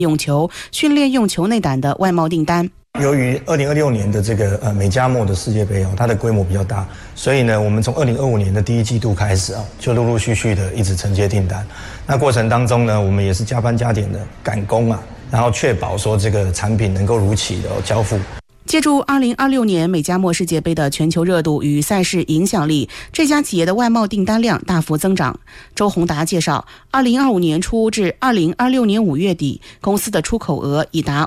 用球训练用球内胆的外贸订单。 由于2026年的这个美加墨的世界杯它的规模比较大，所以呢，我们从2025年的第一季度开始就陆陆续续的一直承接订单。那过程当中呢，我们也是加班加点的赶工然后确保说这个产品能够如期的交付。 借助2026年美加墨世界杯的全球热度与赛事影响力，这家企业的外贸订单量大幅增长。周宏达介绍，2025年初至2026年5月底，公司的出口额已达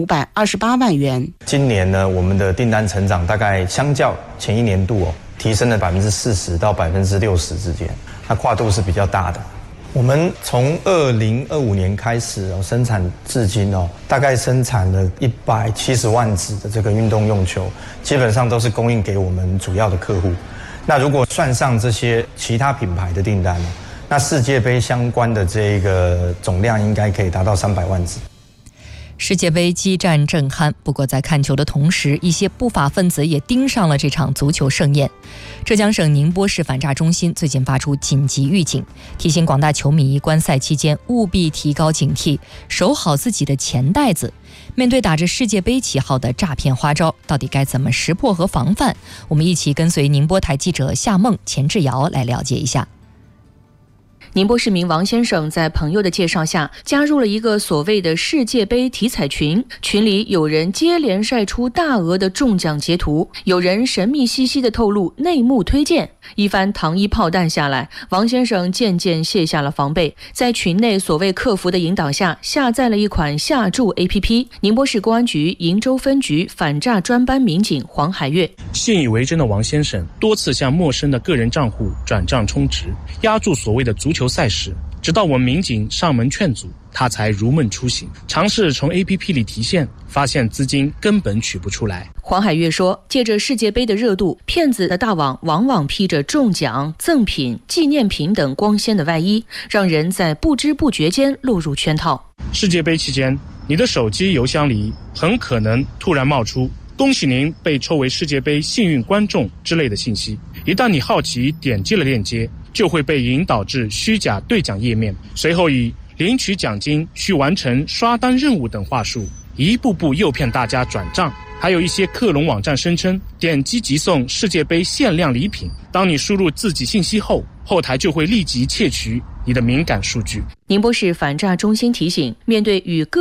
5528万元。 今年呢，我们的订单成长大概相较前一年度提升了40%到60%之间，它跨度是比较大的。我们从2025年开始生产至今大概生产了170万只的这个运动用球，基本上都是供应给我们主要的客户。那如果算上这些其他品牌的订单那世界杯相关的这个总量应该可以达到300万只。 世界杯激战震撼，不过在看球的同时，一些不法分子也盯上了这场足球盛宴。浙江省宁波市反诈中心最近发出紧急预警，提醒广大球迷观赛期间务必提高警惕，守好自己的钱袋子。面对打着世界杯旗号的诈骗花招，到底该怎么识破和防范？我们一起跟随宁波台记者夏梦、钱志尧来了解一下。 宁波市民王先生在朋友的介绍下加入了一个所谓的世界杯体彩群，群里有人接连晒出大额的中奖截图，有人神秘兮兮地透露内幕推荐。一番糖衣炮弹下来，王先生渐渐卸下了防备，在群内所谓客服的引导下，下载了一款下注 APP。 宁波市公安局鄞州分局反诈专班民警黄海月： 信以为真的王先生多次向陌生的个人账户转账充值，押注所谓的足球赛事，直到我们民警上门劝阻，他才如梦初醒，尝试从 APP 里提现，发现资金根本取不出来。 黄海月说，借着世界杯的热度，骗子的大网往往披着中奖、赠品、纪念品等光鲜的外衣，让人在不知不觉间落入圈套。 世界杯期间，你的手机邮箱里很可能突然冒出恭喜您被抽为世界杯幸运观众之类的信息，一旦你好奇点击了链接，就会被引导至虚假兑奖页面，随后以领取奖金、需完成刷单任务等话术，一步步诱骗大家转账。还有一些克隆网站声称点击即送世界杯限量礼品，当你输入自己信息后，后台就会立即窃取你的敏感数据。 宁波市反诈中心提醒，面对与